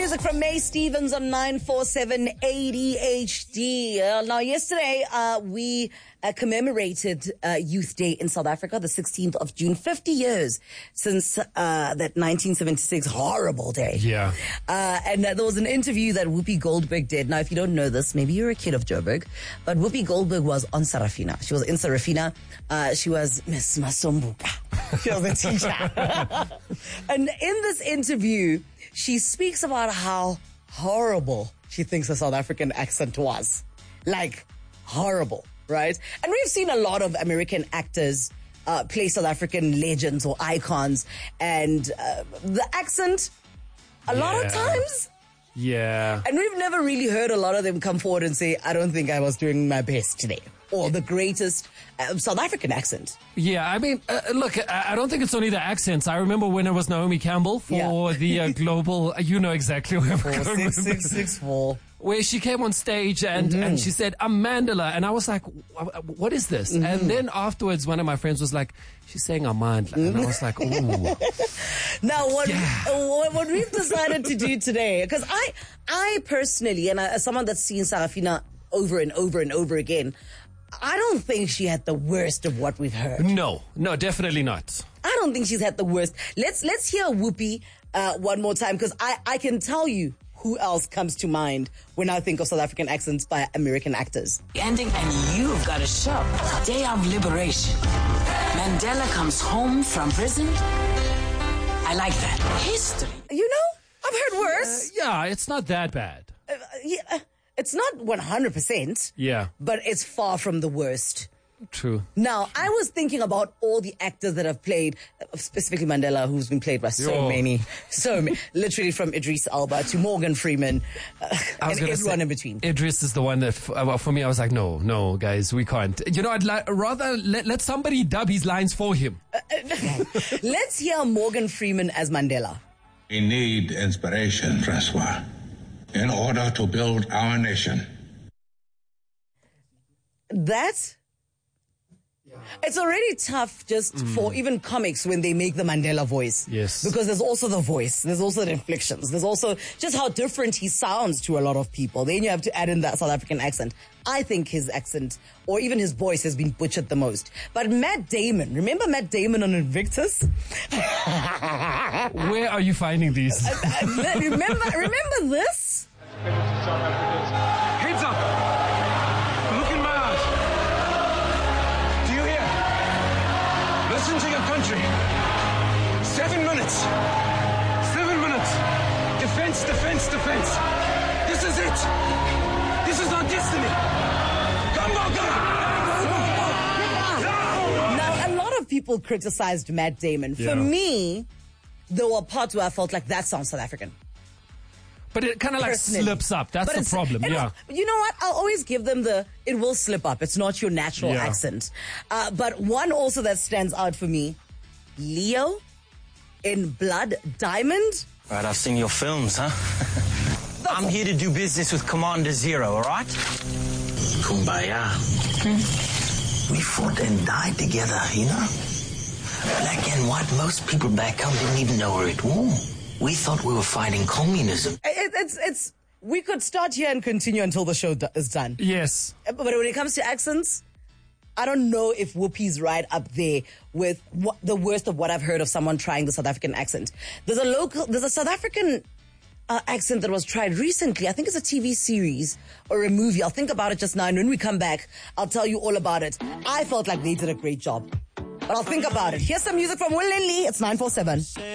music from May Stevens on 947 ADHD. Now, yesterday, we commemorated Youth Day in South Africa, the 16th of June, 50 years since that 1976 horrible day. Yeah. And there was an interview that Whoopi Goldberg did. Now, if you don't know this, maybe you're a kid of Joburg, but Whoopi Goldberg was on Sarafina. She was in Sarafina. She was Miss Masombuka. She was a teacher. And in this interview, she speaks about how horrible she thinks the South African accent was. Like, horrible, right? And we've seen a lot of American actors play South African legends or icons. And the accent, a lot of times... Yeah. And we've never really heard a lot of them come forward and say, I don't think I was doing my best today. Or the greatest South African accent. Yeah, I mean, look, I don't think it's only the accents. I remember when it was Naomi Campbell for the global, you know exactly where I'm going with this. 4664. Where she came on stage and she said, I'm Mandela. And I was like, what is this? And then afterwards, one of my friends was like, she's saying Amandla. And I was like, ooh. Now, what we've decided to do today, because I personally, and as someone that's seen Sarafina over and over and over again, I don't think she had the worst of what we've heard. No, definitely not. I don't think she's had the worst. Let's hear Whoopi one more time, because I can tell you who else comes to mind when I think of South African accents by American actors. Ending, and you've got a show. Day of Liberation. Mandela comes home from prison. I like that. History. You know, I've heard worse. Yeah, it's not that bad. It's not 100%. Yeah. But it's far from the worst. True. Now, I was thinking about all the actors that have played, specifically Mandela, who's been played by so many, literally from Idris Elba to Morgan Freeman, and everyone in between. Idris is the one that, for me, I was like, no, guys, we can't. You know, I'd rather let somebody dub his lines for him. Let's hear Morgan Freeman as Mandela. We need inspiration, Francois, in order to build our nation. It's already tough just for even comics when they make the Mandela voice. Yes. Because there's also the voice. There's also the inflections. There's also just how different he sounds to a lot of people. Then you have to add in that South African accent. I think his accent, or even his voice, has been butchered the most. But Matt Damon, remember Matt Damon on Invictus? Where are you finding these? remember this? Heads up! Look in my eyes. Do you hear? Listen to your country. 7 minutes. 7 minutes. Defense, defense, defense. This is it. This is our destiny. Now, a lot of people criticized Matt Damon. Yeah. For me, there were parts where I felt like that sounds South African. But it kind of like slips up. That's the problem, yeah. You know what? I'll always give them it will slip up. It's not your natural accent. But one also that stands out for me, Leo in Blood Diamond. Right, I've seen your films, huh? I'm here to do business with Commander Zero, all right? Kumbaya. We fought and died together, you know? Black and white, most people back home didn't even know we're at war. We thought we were fighting communism. We could start here and continue until the show is done. Yes. But when it comes to accents, I don't know if Whoopi's right up there with the worst of what I've heard of someone trying the South African accent. There's a South African accent that was tried recently. I think it's a TV series or a movie. I'll think about it just now, and when we come back, I'll tell you all about it. I felt like they did a great job. But I'll think about it. Here's some music from Will and Lee. It's 947.